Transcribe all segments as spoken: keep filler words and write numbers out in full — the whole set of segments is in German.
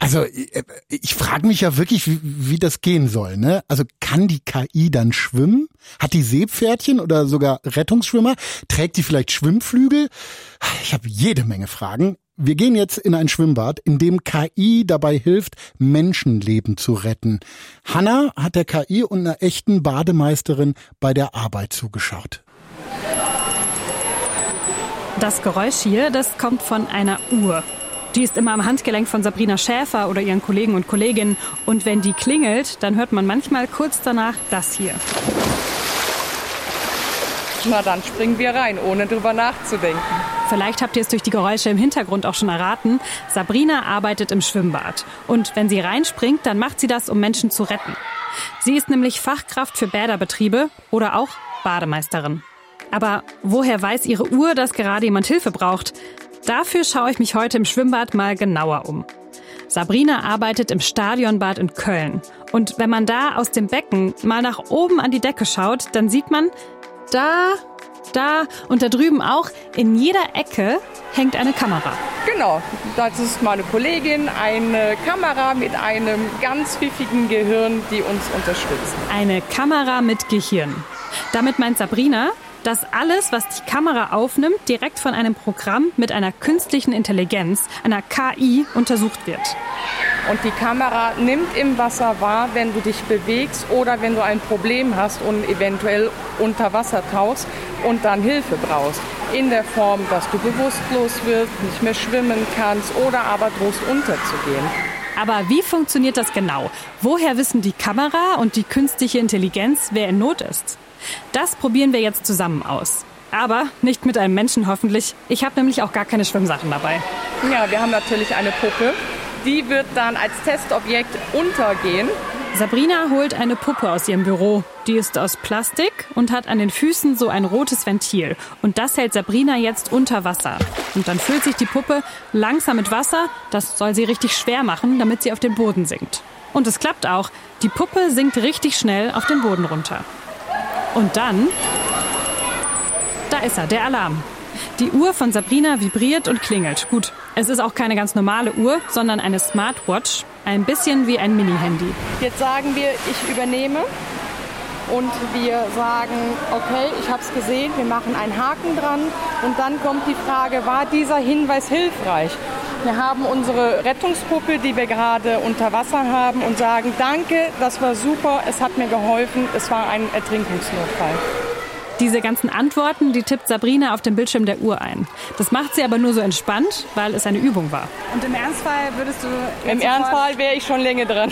Also ich frage mich ja wirklich, wie, wie das gehen soll, ne? Also kann die K I dann schwimmen? Hat die Seepferdchen oder sogar Rettungsschwimmer? Trägt die vielleicht Schwimmflügel? Ich habe jede Menge Fragen. Wir gehen jetzt in ein Schwimmbad, in dem K I dabei hilft, Menschenleben zu retten. Hanna hat der K I und einer echten Bademeisterin bei der Arbeit zugeschaut. Das Geräusch hier, das kommt von einer Uhr. Die ist immer am Handgelenk von Sabrina Schäfer oder ihren Kollegen und Kolleginnen. Und wenn die klingelt, dann hört man manchmal kurz danach das hier. Na, dann springen wir rein, ohne drüber nachzudenken. Vielleicht habt ihr es durch die Geräusche im Hintergrund auch schon erraten. Sabrina arbeitet im Schwimmbad. Und wenn sie reinspringt, dann macht sie das, um Menschen zu retten. Sie ist nämlich Fachkraft für Bäderbetriebe oder auch Bademeisterin. Aber woher weiß ihre Uhr, dass gerade jemand Hilfe braucht? Dafür schaue ich mich heute im Schwimmbad mal genauer um. Sabrina arbeitet im Stadionbad in Köln. Und wenn man da aus dem Becken mal nach oben an die Decke schaut, dann sieht man, da, da und da drüben auch, in jeder Ecke hängt eine Kamera. Genau, das ist meine Kollegin, eine Kamera mit einem ganz pfiffigen Gehirn, die uns unterstützt. Eine Kamera mit Gehirn. Damit meint Sabrina, dass alles, was die Kamera aufnimmt, direkt von einem Programm mit einer künstlichen Intelligenz, einer K I, untersucht wird. Und die Kamera nimmt im Wasser wahr, wenn du dich bewegst oder wenn du ein Problem hast und eventuell unter Wasser tauchst und dann Hilfe brauchst. In der Form, dass du bewusstlos wirst, nicht mehr schwimmen kannst oder aber drohst unterzugehen. Aber wie funktioniert das genau? Woher wissen die Kamera und die künstliche Intelligenz, wer in Not ist? Das probieren wir jetzt zusammen aus. Aber nicht mit einem Menschen hoffentlich. Ich habe nämlich auch gar keine Schwimmsachen dabei. Ja, wir haben natürlich eine Puppe. Die wird dann als Testobjekt untergehen. Sabrina holt eine Puppe aus ihrem Büro. Die ist aus Plastik und hat an den Füßen so ein rotes Ventil. Und das hält Sabrina jetzt unter Wasser. Und dann füllt sich die Puppe langsam mit Wasser. Das soll sie richtig schwer machen, damit sie auf den Boden sinkt. Und es klappt auch. Die Puppe sinkt richtig schnell auf den Boden runter. Und dann, da ist er, der Alarm. Die Uhr von Sabrina vibriert und klingelt. Gut, es ist auch keine ganz normale Uhr, sondern eine Smartwatch. Ein bisschen wie ein Mini-Handy. Jetzt sagen wir, ich übernehme. Und wir sagen, okay, ich habe es gesehen, wir machen einen Haken dran. Und dann kommt die Frage, war dieser Hinweis hilfreich? Wir haben unsere Rettungspuppe, die wir gerade unter Wasser haben und sagen, danke, das war super, es hat mir geholfen, es war ein Ertrinkungsnotfall. Diese ganzen Antworten, die tippt Sabrina auf dem Bildschirm der Uhr ein. Das macht sie aber nur so entspannt, weil es eine Übung war. Und im Ernstfall würdest du... Im Ernstfall wäre ich schon länger dran.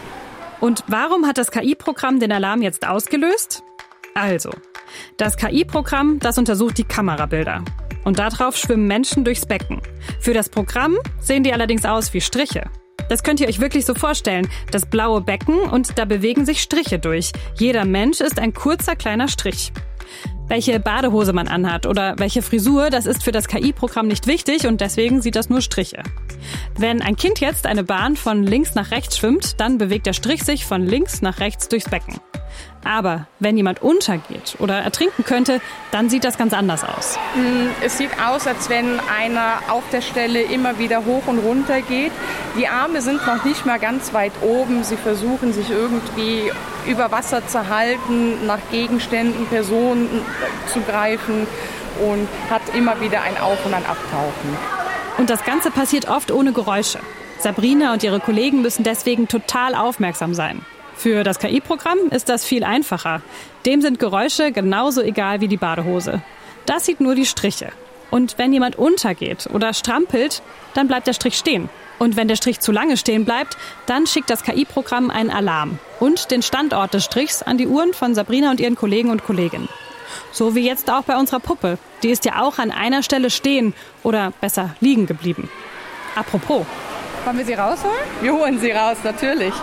Und warum hat das K I-Programm den Alarm jetzt ausgelöst? Also, das K I-Programm, das untersucht die Kamerabilder. Und darauf schwimmen Menschen durchs Becken. Für das Programm sehen die allerdings aus wie Striche. Das könnt ihr euch wirklich so vorstellen. Das blaue Becken und da bewegen sich Striche durch. Jeder Mensch ist ein kurzer kleiner Strich. Welche Badehose man anhat oder welche Frisur, das ist für das K I-Programm nicht wichtig und deswegen sieht das nur Striche. Wenn ein Kind jetzt eine Bahn von links nach rechts schwimmt, dann bewegt der Strich sich von links nach rechts durchs Becken. Aber wenn jemand untergeht oder ertrinken könnte, dann sieht das ganz anders aus. Es sieht aus, als wenn einer auf der Stelle immer wieder hoch und runter geht. Die Arme sind noch nicht mal ganz weit oben. Sie versuchen sich irgendwie über Wasser zu halten, nach Gegenständen, Personen zu greifen und hat immer wieder ein Auf- und ein Abtauchen. Und das Ganze passiert oft ohne Geräusche. Sabrina und ihre Kollegen müssen deswegen total aufmerksam sein. Für das K I-Programm ist das viel einfacher. Dem sind Geräusche genauso egal wie die Badehose. Das sieht nur die Striche. Und wenn jemand untergeht oder strampelt, dann bleibt der Strich stehen. Und wenn der Strich zu lange stehen bleibt, dann schickt das K I-Programm einen Alarm und den Standort des Strichs an die Uhren von Sabrina und ihren Kollegen und Kolleginnen. So wie jetzt auch bei unserer Puppe. Die ist ja auch an einer Stelle stehen oder besser liegen geblieben. Apropos. Wollen wir sie rausholen? Wir holen sie raus, natürlich.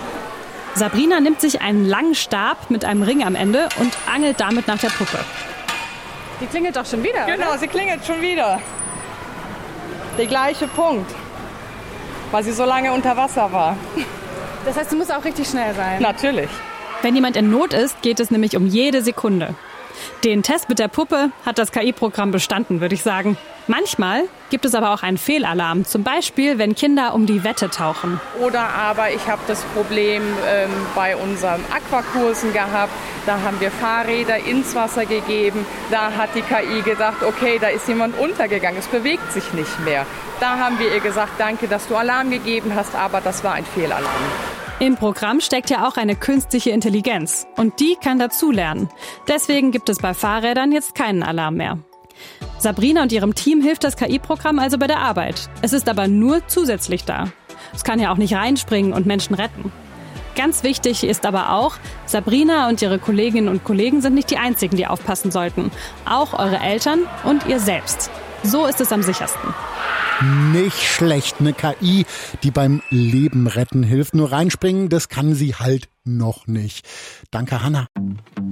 Sabrina nimmt sich einen langen Stab mit einem Ring am Ende und angelt damit nach der Puppe. Die klingelt doch schon wieder, Genau, oder? sie klingelt schon wieder. Der gleiche Punkt, weil sie so lange unter Wasser war. Das heißt, du musst auch richtig schnell sein. Natürlich. Wenn jemand in Not ist, geht es nämlich um jede Sekunde. Den Test mit der Puppe hat das K I-Programm bestanden, würde ich sagen. Manchmal gibt es aber auch einen Fehlalarm, zum Beispiel, wenn Kinder um die Wette tauchen. Oder aber ich habe das Problem ähm, bei unseren Aquakursen gehabt, da haben wir Fahrräder ins Wasser gegeben, da hat die K I gedacht, okay, da ist jemand untergegangen, es bewegt sich nicht mehr. Da haben wir ihr gesagt, danke, dass du Alarm gegeben hast, aber das war ein Fehlalarm. Im Programm steckt ja auch eine künstliche Intelligenz und die kann dazulernen. Deswegen gibt es bei Fahrrädern jetzt keinen Alarm mehr. Sabrina und ihrem Team hilft das K I-Programm also bei der Arbeit. Es ist aber nur zusätzlich da. Es kann ja auch nicht reinspringen und Menschen retten. Ganz wichtig ist aber auch, Sabrina und ihre Kolleginnen und Kollegen sind nicht die einzigen, die aufpassen sollten. Auch eure Eltern und ihr selbst. So ist es am sichersten. Nicht schlecht, eine K I, die beim Leben retten hilft. Nur reinspringen, das kann sie halt noch nicht. Danke, Hanna.